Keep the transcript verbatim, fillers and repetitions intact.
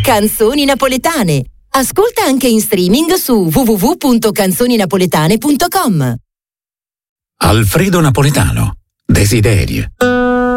Canzoni napoletane. Ascolta anche in streaming su w w w punto canzoni napoletane punto com. Alfredo Napoletano. Desiderio.